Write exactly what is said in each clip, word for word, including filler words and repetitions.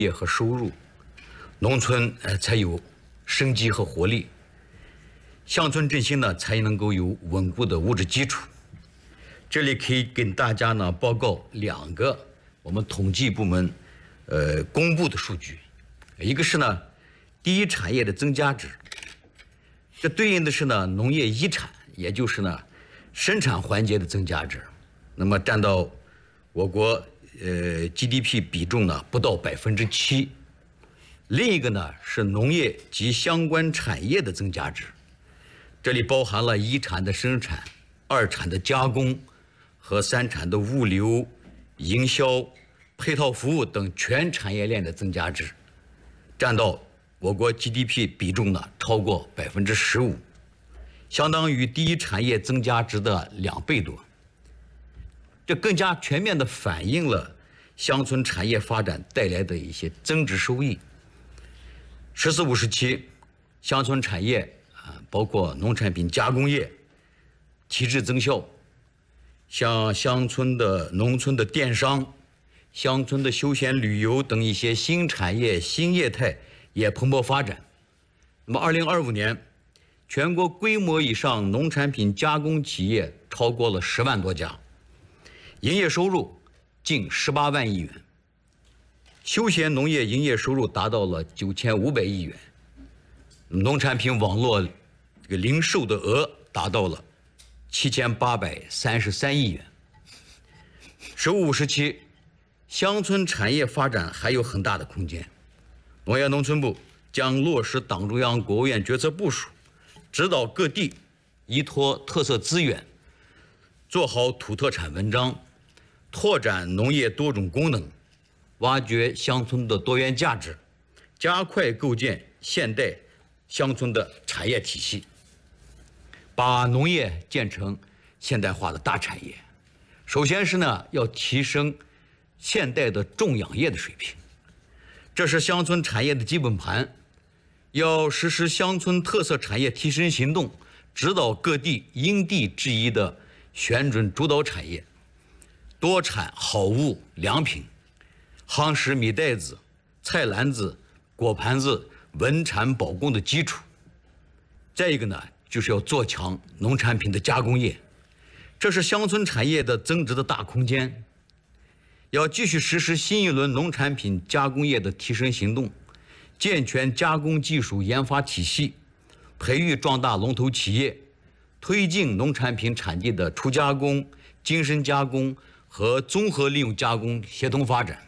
业和收入，农村呃才有生机和活力，乡村振兴呢才能够有稳固的物质基础。这里可以跟大家呢报告两个我们统计部门呃公布的数据，一个是呢第一产业的增加值，这对应的是呢农业一产，也就是呢生产环节的增加值，那么占到我国呃 G D P 比重呢不到百分之七。另一个呢是农业及相关产业的增加值，这里包含了一产的生产、二产的加工和三产的物流、营销、配套服务等全产业链的增加值，占到我国 G D P 比重呢超过百分之十五，相当于第一产业增加值的两倍多。这更加全面地反映了乡村产业发展带来的一些增值收益。“十四五”时期，乡村产业啊，包括农产品加工业、提质增效，像乡村的、农村的电商、乡村的休闲旅游等一些新产业、新业态也蓬勃发展。那么，二零二五年，全国规模以上农产品加工企业超过了十万多家，营业收入近十八万亿元。休闲农业营业收入达到了九千五百亿元，农产品网络这个零售的额达到了七千八百三十三亿元。“十五”时期，乡村产业发展还有很大的空间。农业农村部将落实党中央、国务院决策部署，指导各地依托特色资源，做好土特产文章，拓展农业多种功能，挖掘乡村的多元价值，加快构建现代乡村的产业体系，把农业建成现代化的大产业。首先是呢，要提升现代的种养业的水平，这是乡村产业的基本盘。要实施乡村特色产业提升行动，指导各地因地制宜的选准主导产业，多产好物良品，夯实米袋子、菜篮子、果盘子稳产保供的基础。再一个呢，就是要做强农产品的加工业，这是乡村产业的增值的大空间。要继续实施新一轮农产品加工业的提升行动，健全加工技术研发体系，培育壮大龙头企业，推进农产品产地的初加工、精深加工和综合利用加工协同发展。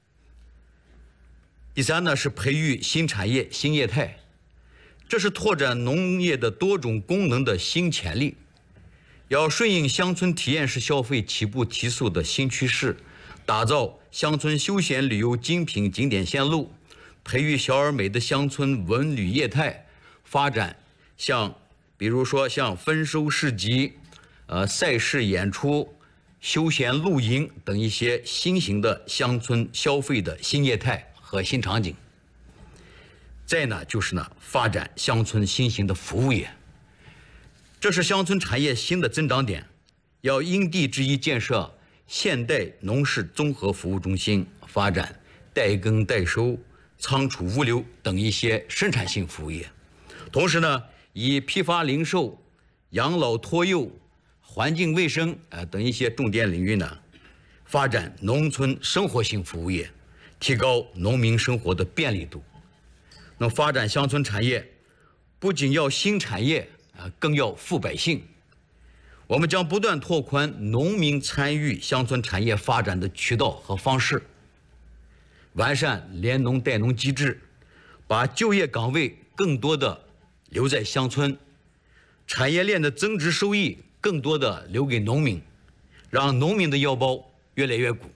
第三呢，是培育新产业、新业态，这是拓展农业的多种功能的新潜力。要顺应乡村体验式消费起步提速的新趋势，打造乡村休闲旅游精品景点线路，培育小而美的乡村文旅业态，发展像比如说像丰收市集、呃赛事演出、休闲露营等一些新型的乡村消费的新业态和新场景。再呢，就是呢发展乡村新型的服务业，这是乡村产业新的增长点。要因地制宜建设现代农事综合服务中心，发展代耕代收、仓储物流等一些生产性服务业。同时呢，以批发零售、养老托幼、环境卫生呃等一些重点领域呢，发展农村生活性服务业，提高农民生活的便利度。那发展乡村产业，不仅要新产业啊，更要富百姓。我们将不断拓宽农民参与乡村产业发展的渠道和方式，完善联农带农机制，把就业岗位更多的留在乡村，产业链的增值收益更多的留给农民，让农民的腰包越来越鼓。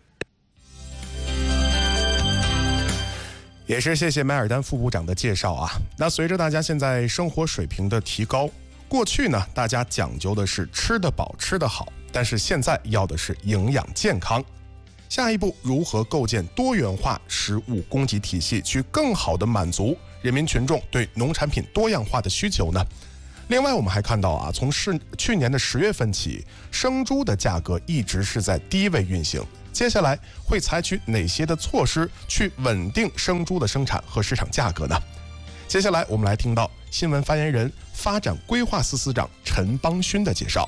也是谢谢梅尔丹副部长的介绍啊。那随着大家现在生活水平的提高，过去呢，大家讲究的是吃得饱、吃得好，但是现在要的是营养健康。下一步如何构建多元化食物供给体系，去更好地满足人民群众对农产品多样化的需求呢？另外，我们还看到啊，从是去年的十月份起，生猪的价格一直是在低位运行。 接下来会采取哪些的措施去稳定生猪的生产和市场价格呢？接下来我们来听到新闻发言人、发展规划司司长陈邦勋的介绍。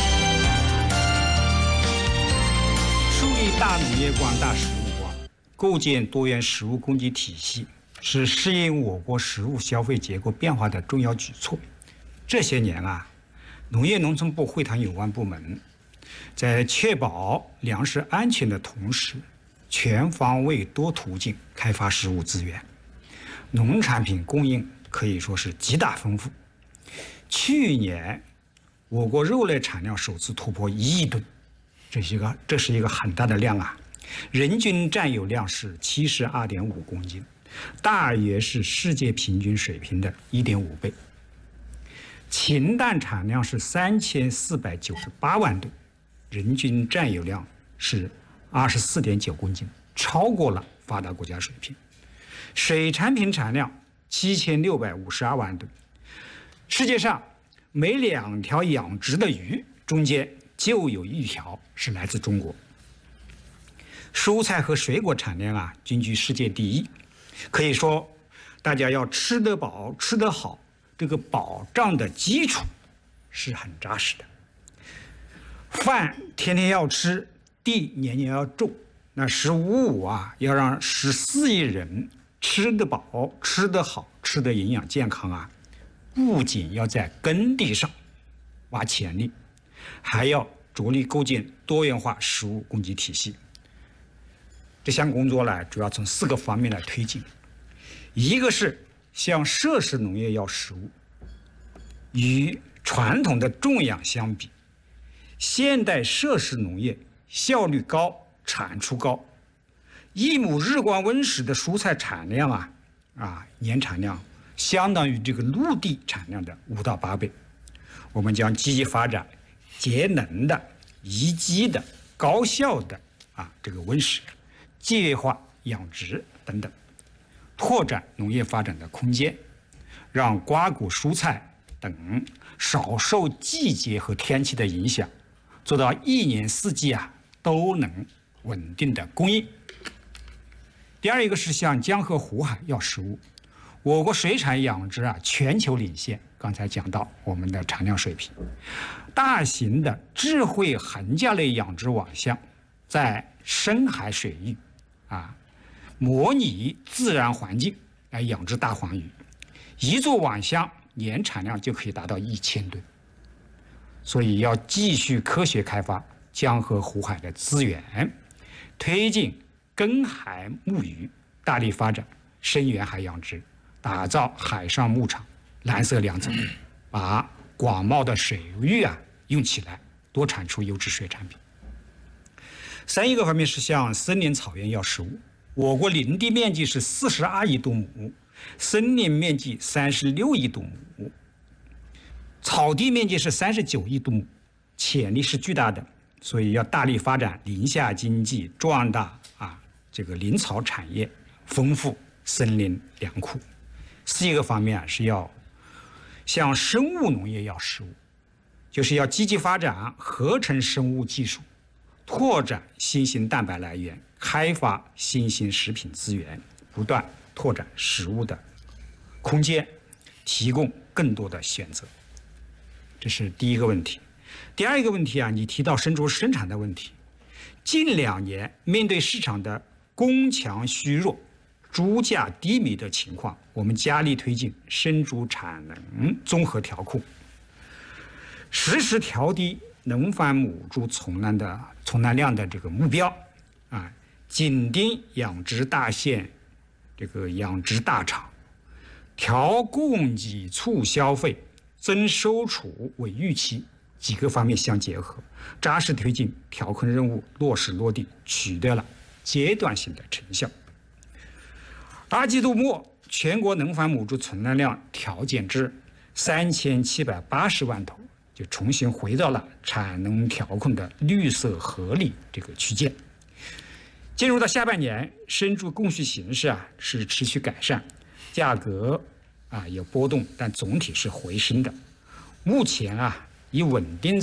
树立大农业观、大食物观，构建多元食物供给体系，是适应我国食物消费结构变化的重要举措。这些年啊，农业农村部会谈有关部门，在确保粮食安全的同时，全方位、多途径开发食物资源，农产品供应可以说是极大丰富。去年，我国肉类产量首次突破一亿吨，这是一个这是一个很大的量啊，人均占有量是七十二点五公斤，大约是世界平均水平的一点五倍。禽蛋产量是三千四百九十八万吨，人均占有量是二十四点九公斤，超过了发达国家水平。水产品产量七千六百五十二万吨，世界上每两条养殖的鱼中间就有一条是来自中国。蔬菜和水果产量啊均居世界第一，可以说大家要吃得饱、吃得好，这个保障的基础是很扎实的。饭天天要吃，地年年要种，那“十五五”啊，要让十四亿人吃得饱、吃得好、吃得营养健康啊，不仅要在耕地上挖潜力，还要着力构建多元化食物供给体系。这项工作呢，主要从四个方面来推进。一个是向设施农业要食物，与传统的种养相比，现代设施农业效率高、产出高，一亩日光温室的蔬菜产量啊，啊年产量相当于这个陆地产量的五到八倍。我们将积极发展节能的、宜居的、高效的啊这个温室、节约化养殖等等，拓展农业发展的空间，让瓜果蔬菜等少受季节和天气的影响，做到一年四季啊都能稳定的供应。第二一个是向江河湖海要食物，我国水产养殖啊全球领先。刚才讲到我们的产量水平，大型的智慧横架类养殖网箱在深海水域啊模拟自然环境来养殖大黄鱼，一座网箱年产量就可以达到一千吨。所以要继续科学开发江河湖海的资源，推进根海牧渔，大力发展深远海养殖，打造海上牧场、蓝色粮仓，把广袤的水域啊用起来，多产出优质水产品。三一个方面是向森林草原要食物，我国林地面积是四十二亿度亩，森林面积三十六亿度亩，草地面积是三十九亿度亩，潜力是巨大的，所以要大力发展林下经济，壮大啊这个林草产业，丰富森林粮库。四一个方面啊是要向生物农业要食物，就是要积极发展合成生物技术，拓展新型蛋白来源，开发新型食品资源，不断拓展食物的空间，提供更多的选择。这是第一个问题。第二一个问题啊，你提到生猪生产的问题。近两年面对市场的供强虚弱、猪价低迷的情况，我们加力推进生猪产能综合调控，实时调低农繁母猪从栏的从栏量的这个目标啊，紧盯养殖大县、这个养殖大场，调供给促消费、增收储为预期几个方面相结合，扎实推进调控任务落实落地，取得了阶段性的成效。二季度末，全国农繁母猪存栏量调减至三千七百八十万头，就重新回到了产能调控的绿色合理这个区间。进入到下半年，生猪供需形势啊是持续改善，价格啊有波动，但总体是回升的。目前啊已稳定在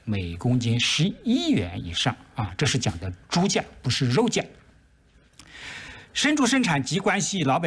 每公斤十一元以上啊，这是讲的猪价，不是肉价。生猪生产及关系老百